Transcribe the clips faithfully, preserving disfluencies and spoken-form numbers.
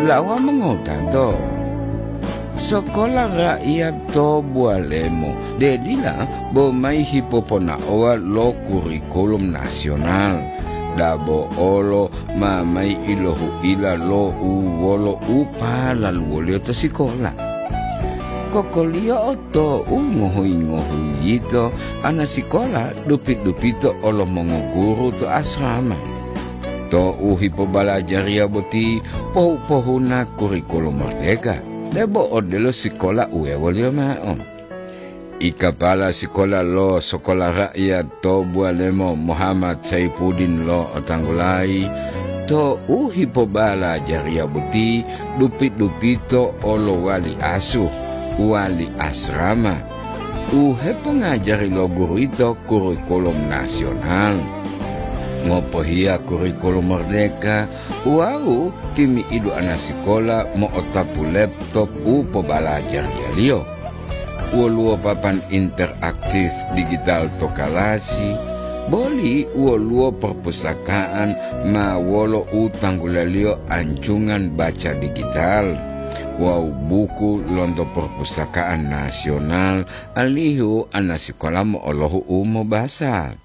lawa mengotato sekolah rakyat to bualemo dedila bomai hipopona owa lo kurikulum nasional dabo olo mamai ilohu ila lo uwolo upala luolio to sekolah kokolio oto ungohui ngohui ito ana sekolah dupit-dupito olo mongoguru to asrama to uhi po balajar ya boti pohu-pohuna kurikulum merdeka debo odelo sekolah uwe walio maon ikapala sekolah lo sekolah rakyat to bualemo Muhammad Saifuddin lo otanggulai to uhi po balajar ya boti dupit-dupito olo wali asuh wali asrama uhe pengajari lo guru itu kurikulum nasional ngopohia kurikulum merdeka wau kimi idu anak sekolah mo otapu laptop upo balajar ya lio uoluo papan interaktif digital tokalasi boli uoluo perpustakaan ma wolo utanggulalio anjungan baca digital wow buku londo perpustakaan nasional alihu anak sekolah mo olohu umo bahasa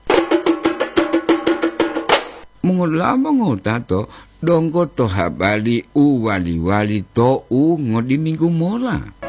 mengulama ngotato donggo to habali u wali-wali to u ngodi minggu mola